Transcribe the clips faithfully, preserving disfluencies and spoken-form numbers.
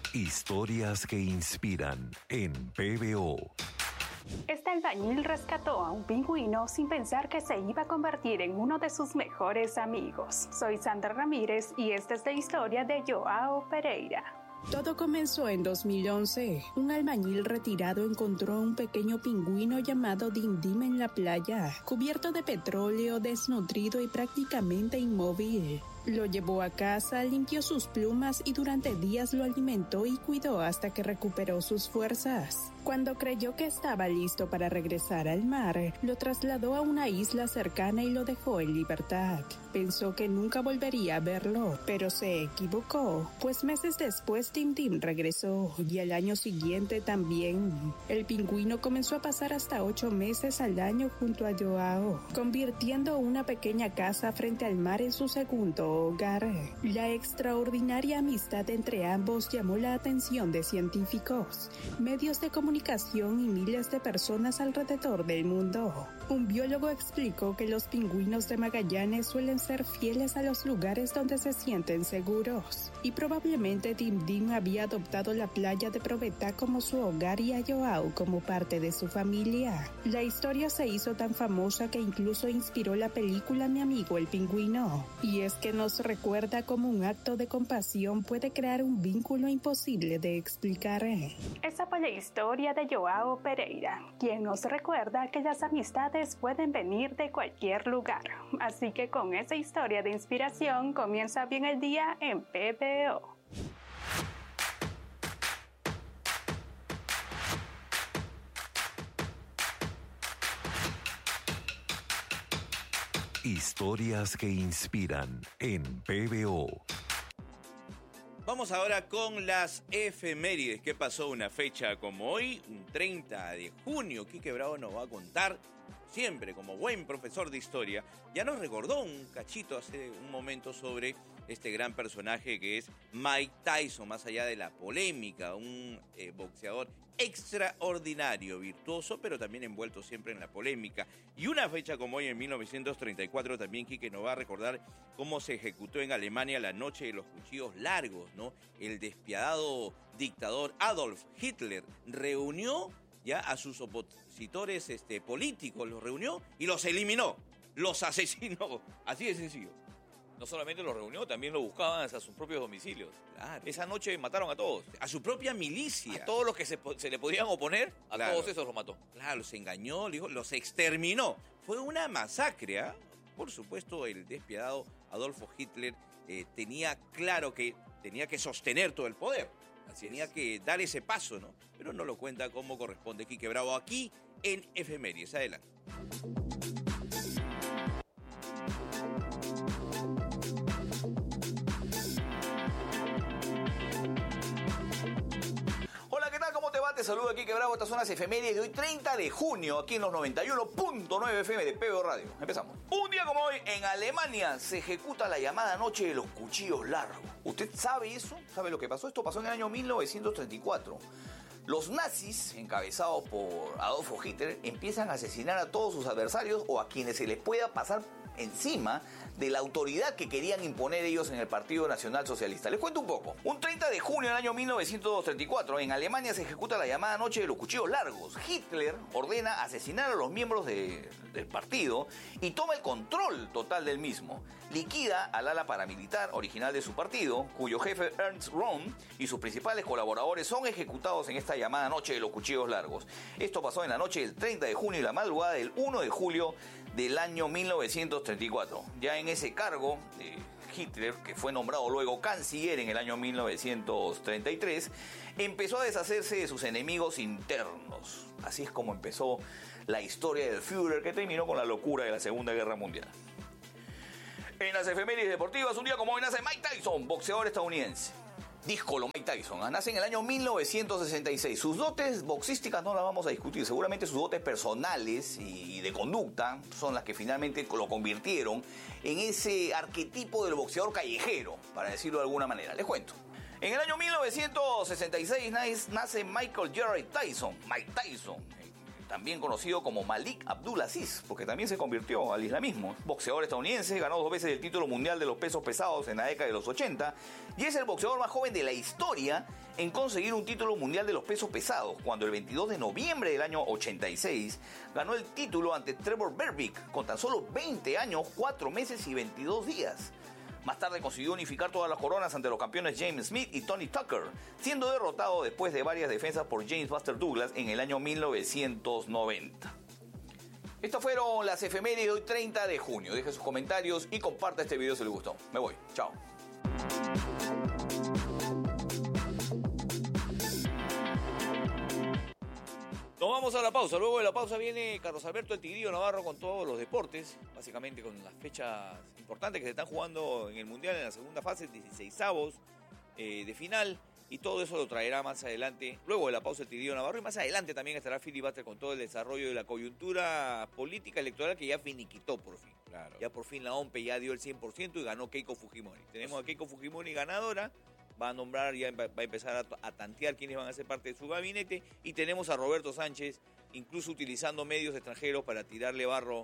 Historias que inspiran en P B O. Este albañil rescató a un pingüino sin pensar que se iba a convertir en uno de sus mejores amigos. Soy Sandra Ramírez y esta es la historia de Joao Pereira. Todo comenzó en dos mil once. Un albañil retirado encontró a un pequeño pingüino llamado Dim Dim en la playa, cubierto de petróleo, desnutrido y prácticamente inmóvil. Lo llevó a casa, limpió sus plumas y durante días lo alimentó y cuidó hasta que recuperó sus fuerzas. Cuando creyó que estaba listo para regresar al mar, lo trasladó a una isla cercana y lo dejó en libertad. Pensó que nunca volvería a verlo, pero se equivocó, pues meses después Dim Dim regresó y al año siguiente también. El pingüino comenzó a pasar hasta ocho meses al año junto a Joao, convirtiendo una pequeña casa frente al mar en su segundo hogar. La extraordinaria amistad entre ambos llamó la atención de científicos, medios de comunicación y miles de personas alrededor del mundo. Un biólogo explicó que los pingüinos de Magallanes suelen ser fieles a los lugares donde se sienten seguros, y probablemente Dim Dim había adoptado la playa de Provetá como su hogar y a Joao como parte de su familia. La historia se hizo tan famosa que incluso inspiró la película Mi amigo el pingüino, y es que nos recuerda cómo un acto de compasión puede crear un vínculo imposible de explicar. Esa fue la historia de Joao Pereira, quien nos recuerda que las amistades pueden venir de cualquier lugar. Así que con esa historia de inspiración comienza bien el día en P B O. Historias que inspiran en P B O. Vamos ahora con las efemérides. ¿Qué pasó una fecha como hoy? Un treinta de junio. Quique Bravo nos va a contar, siempre como buen profesor de historia. Ya nos recordó un cachito hace un momento sobre este gran personaje que es Mike Tyson, más allá de la polémica, un eh, boxeador extraordinario, virtuoso, pero también envuelto siempre en la polémica. Y una fecha como hoy, en mil novecientos treinta y cuatro, también Quique nos va a recordar cómo se ejecutó en Alemania la noche de los cuchillos largos, ¿no? El despiadado dictador Adolf Hitler reunió ya a sus opositores este, políticos, los reunió y los eliminó, los asesinó, así de sencillo. No solamente los reunió, también lo buscaban hasta sus propios domicilios. Claro. Esa noche mataron a todos. A su propia milicia. A todos los que se, se le podían oponer, a Claro. todos esos los mató. Claro, los engañó, los exterminó. Fue una masacre, ¿eh? Por supuesto, el despiadado Adolfo Hitler eh, tenía claro que tenía que sostener todo el poder. Así tenía es. que dar ese paso, ¿no? Pero no lo cuenta como corresponde Quique Bravo aquí en Efemérides. Adelante. Te saludo aquí, Quique Bravo. Estas son las efemérides de hoy, treinta de junio, aquí en los noventa y uno punto nueve F M de P B O Radio. Empezamos. Un día como hoy, en Alemania, se ejecuta la llamada Noche de los Cuchillos Largos. ¿Usted sabe eso? ¿Sabe lo que pasó? Esto pasó en el año mil novecientos treinta y cuatro. Los nazis, encabezados por Adolfo Hitler, empiezan a asesinar a todos sus adversarios o a quienes se les pueda pasar encima de la autoridad que querían imponer ellos en el Partido Nacional Socialista. Les cuento un poco. Un treinta de junio del año mil novecientos treinta y cuatro, en Alemania se ejecuta la llamada Noche de los Cuchillos Largos. Hitler ordena asesinar a los miembros de, del partido y toma el control total del mismo. Liquida al ala paramilitar original de su partido, cuyo jefe Ernst Röhm y sus principales colaboradores son ejecutados en esta llamada Noche de los Cuchillos Largos. Esto pasó en la noche del treinta de junio y la madrugada del uno de julio del año mil novecientos treinta y cuatro. Ya en ese cargo, eh, Hitler, que fue nombrado luego canciller en el año mil novecientos treinta y tres, empezó a deshacerse de sus enemigos internos. Así es como empezó la historia del Führer, que terminó con la locura de la Segunda Guerra Mundial. En las efemérides deportivas, un día como hoy nace Mike Tyson, boxeador estadounidense. Díscolo Mike Tyson, nace en el año mil novecientos sesenta y seis. Sus dotes boxísticas no las vamos a discutir, seguramente sus dotes personales y de conducta son las que finalmente lo convirtieron en ese arquetipo del boxeador callejero, para decirlo de alguna manera. Les cuento. En el año mil novecientos sesenta y seis nace Michael Jerry Tyson, Mike Tyson, también conocido como Malik Abdulaziz, porque también se convirtió al islamismo. Boxeador estadounidense, ganó dos veces el título mundial de los pesos pesados en la década de los ochenta y es el boxeador más joven de la historia en conseguir un título mundial de los pesos pesados, cuando el veintidós de noviembre del año ochenta y seis ganó el título ante Trevor Berbick con tan solo veinte años, cuatro meses y veintidós días. Más tarde consiguió unificar todas las coronas ante los campeones James Smith y Tony Tucker, siendo derrotado después de varias defensas por James Buster Douglas en el año mil novecientos noventa. Estas fueron las efemérides de hoy treinta de junio. Deje sus comentarios y comparta este video si les gustó. Me voy. Chao. Nos vamos a la pausa. Luego de la pausa viene Carlos Alberto El Tigrillo Navarro con todos los deportes, básicamente con las fechas importantes que se están jugando en el Mundial en la segunda fase, dieciseisavos eh, de final, y todo eso lo traerá más adelante, luego de la pausa El Tigrillo Navarro, y más adelante también estará Philip Buster con todo el desarrollo de la coyuntura política electoral que ya finiquitó por fin. Claro. Ya por fin la O M P E ya dio el cien por ciento y ganó Keiko Fujimori. Tenemos a Keiko Fujimori ganadora. Va a nombrar, ya va a empezar a, a tantear quiénes van a ser parte de su gabinete. Y tenemos a Roberto Sánchez, incluso utilizando medios extranjeros para tirarle barro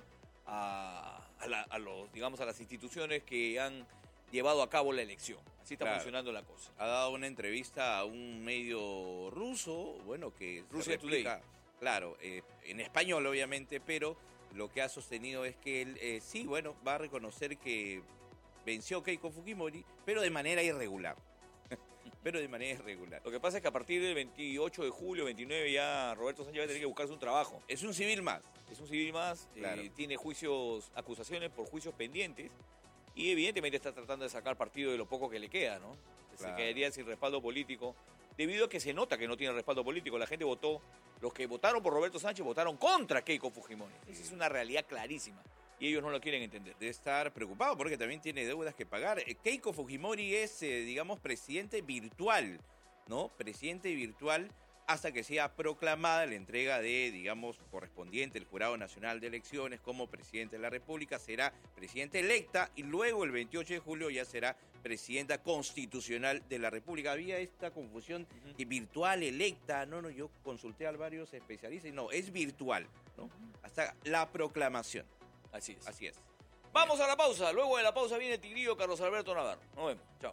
a, a, la, a los, digamos, a las instituciones que han llevado a cabo la elección. Así está claro. funcionando la cosa. Ha dado una entrevista a un medio ruso, bueno, que Rusia Today. Claro, eh, en español obviamente, pero lo que ha sostenido es que él, eh, sí, bueno, va a reconocer que venció Keiko Fujimori, pero de manera irregular. pero de manera irregular. Lo que pasa es que a partir del veintiocho de julio, veintinueve, ya Roberto Sánchez va a tener que buscarse un trabajo. Es un civil más. Es un civil más, claro. eh, tiene juicios, acusaciones por juicios pendientes y evidentemente está tratando de sacar partido de lo poco que le queda, ¿no? Claro. Se quedaría sin respaldo político, debido a que se nota que no tiene respaldo político. La gente votó, los que votaron por Roberto Sánchez votaron contra Keiko Fujimori. Esa es una realidad clarísima. Y ellos no lo quieren entender. Debe estar preocupado porque también tiene deudas que pagar. Keiko Fujimori es, eh, digamos, presidente virtual, ¿no? Presidente virtual hasta que sea proclamada la entrega de, digamos, correspondiente el Jurado Nacional de Elecciones como presidente de la República. Será presidenta electa y luego el veintiocho de julio ya será presidenta constitucional de la República. Había esta confusión uh-huh. de virtual, electa. No, no, yo consulté a varios especialistas y no, es virtual, ¿no? Uh-huh. Hasta la proclamación. Así es. Así es. Vamos a la pausa. Luego de la pausa viene el Tigrillo Carlos Alberto Navarro. Nos vemos. Chao.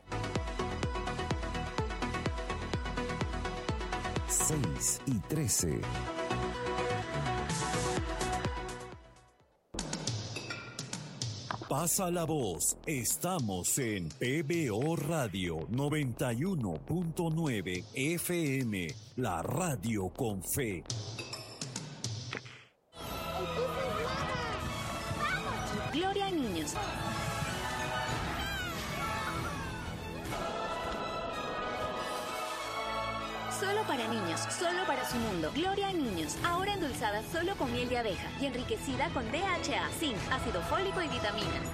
seis y trece. Pasa la voz. Estamos en P B O Radio noventa y uno punto nueve F M, la radio con fe. Gloria a niños. Solo para niños, solo para su mundo. Gloria a niños, ahora endulzada solo con miel de abeja y enriquecida con D H A, zinc, ácido fólico y vitaminas.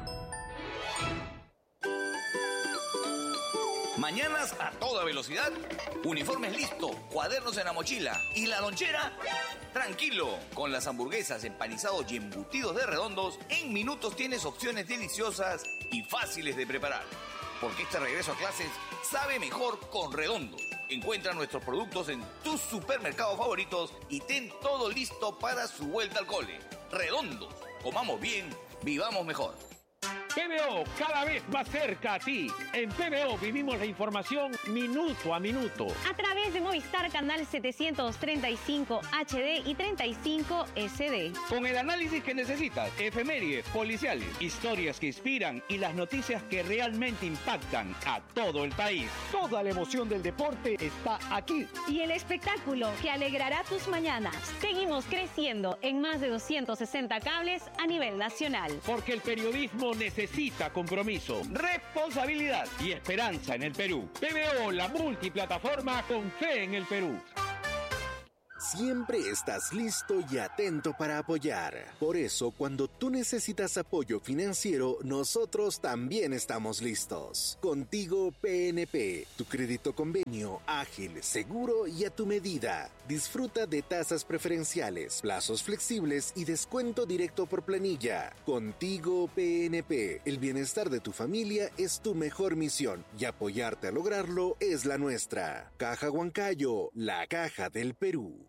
Mañanas a toda velocidad, uniformes listo, cuadernos en la mochila y la lonchera, tranquilo. Con las hamburguesas, empanizados y embutidos de Redondos, en minutos tienes opciones deliciosas y fáciles de preparar. Porque este regreso a clases sabe mejor con Redondos. Encuentra nuestros productos en tus supermercados favoritos y ten todo listo para su vuelta al cole. Redondos, comamos bien, vivamos mejor. P B O, cada vez más cerca a ti. En P B O vivimos la información minuto a minuto. A través de Movistar Canal setecientos treinta y cinco H D y treinta y cinco S D. Con el análisis que necesitas, efemérides, policiales, historias que inspiran y las noticias que realmente impactan a todo el país. Toda la emoción del deporte está aquí. Y el espectáculo que alegrará tus mañanas. Seguimos creciendo en más de doscientos sesenta cables a nivel nacional. Porque el periodismo necesita Necesita compromiso, responsabilidad y esperanza en el Perú. P B O, la multiplataforma con fe en el Perú. Siempre estás listo y atento para apoyar. Por eso, cuando tú necesitas apoyo financiero, nosotros también estamos listos. Contigo P N P, tu crédito convenio ágil, seguro y a tu medida. Disfruta de tasas preferenciales, plazos flexibles y descuento directo por planilla. Contigo P N P, el bienestar de tu familia es tu mejor misión y apoyarte a lograrlo es la nuestra. Caja Huancayo, la caja del Perú.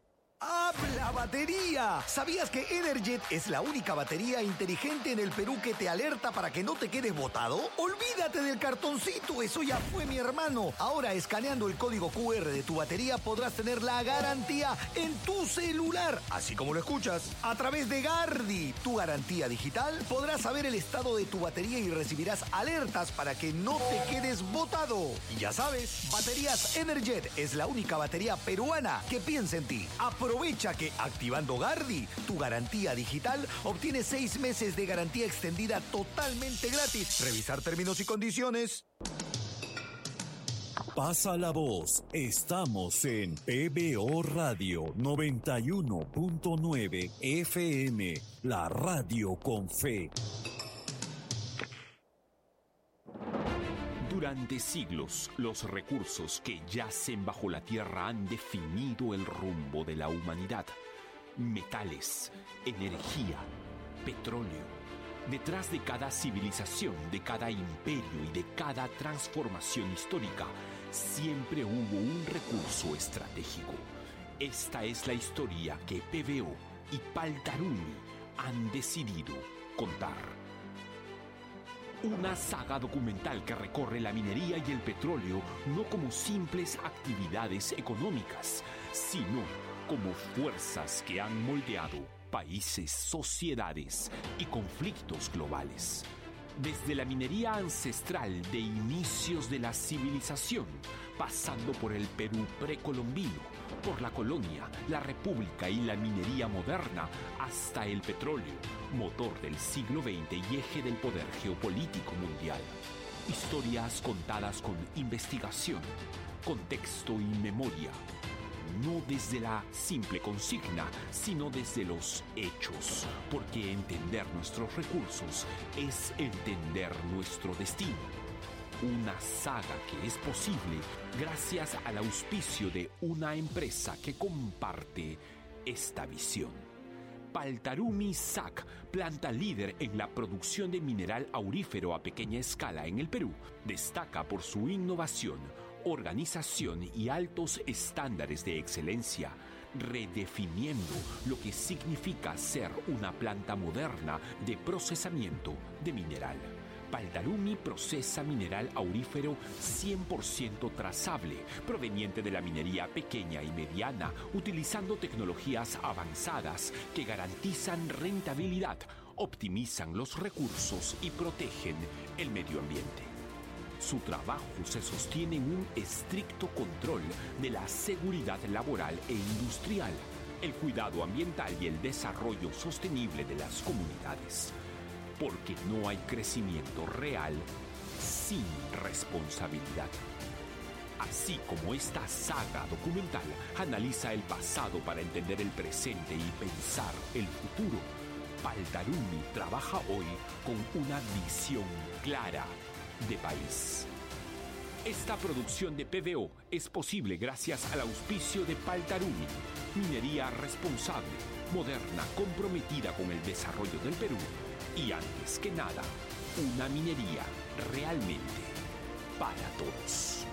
¡Habla batería! ¿Sabías que Energet es la única batería inteligente en el Perú que te alerta para que no te quedes botado? Olvídate del cartoncito, eso ya fue, mi hermano. Ahora, escaneando el código cu erre de tu batería podrás tener la garantía en tu celular, así como lo escuchas. A través de Gardi, tu garantía digital, podrás saber el estado de tu batería y recibirás alertas para que no te quedes botado. Y ya sabes, Baterías Energet es la única batería peruana que piensa en ti. Aprovecha que activando Gardi, tu garantía digital, obtienes seis meses de garantía extendida totalmente gratis. Revisar términos y condiciones. Pasa la voz. Estamos en P B O Radio noventa y uno punto nueve F M, la radio con fe. Durante siglos, los recursos que yacen bajo la tierra han definido el rumbo de la humanidad. Metales, energía, petróleo. Detrás de cada civilización, de cada imperio y de cada transformación histórica, siempre hubo un recurso estratégico. Esta es la historia que P B O y Paltarumi han decidido contar. Una saga documental que recorre la minería y el petróleo no como simples actividades económicas, sino como fuerzas que han moldeado países, sociedades y conflictos globales. Desde la minería ancestral de inicios de la civilización, pasando por el Perú precolombino, por la colonia, la república y la minería moderna, hasta el petróleo, motor del siglo veinte y eje del poder geopolítico mundial. Historias contadas con investigación, contexto y memoria. No desde la simple consigna, sino desde los hechos, porque entender nuestros recursos es entender nuestro destino. Una saga que es posible gracias al auspicio de una empresa que comparte esta visión. Paltarumi S A C, planta líder en la producción de mineral aurífero a pequeña escala en el Perú, destaca por su innovación, organización y altos estándares de excelencia, redefiniendo lo que significa ser una planta moderna de procesamiento de mineral. Paltarumi procesa mineral aurífero cien por ciento trazable, proveniente de la minería pequeña y mediana, utilizando tecnologías avanzadas que garantizan rentabilidad, optimizan los recursos y protegen el medio ambiente. Su trabajo se sostiene en un estricto control de la seguridad laboral e industrial, el cuidado ambiental y el desarrollo sostenible de las comunidades. Porque no hay crecimiento real sin responsabilidad. Así como esta saga documental analiza el pasado para entender el presente y pensar el futuro, Paltarumi trabaja hoy con una visión clara de país. Esta producción de P B O es posible gracias al auspicio de Paltarumi, minería responsable, moderna, comprometida con el desarrollo del Perú y, antes que nada, una minería realmente para todos.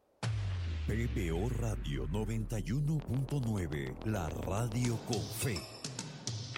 P B O Radio noventa y uno punto nueve, la radio con fe.